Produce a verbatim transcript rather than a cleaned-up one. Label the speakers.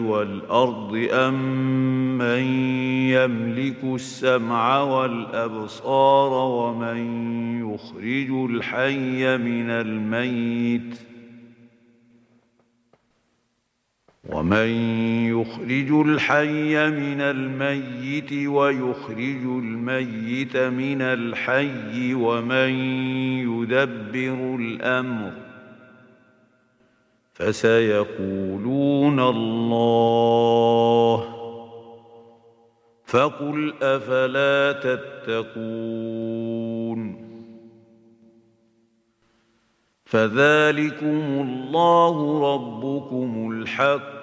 Speaker 1: والأرض أمن يملك السمع والأبصار ومن يخرج الحي من الميت ومن يخرج الحي من الميت ويخرج الميت من الحي ومن يدبر الأمر فسيقولون الله فقل أفلا تتقون فذلكم الله ربكم الحق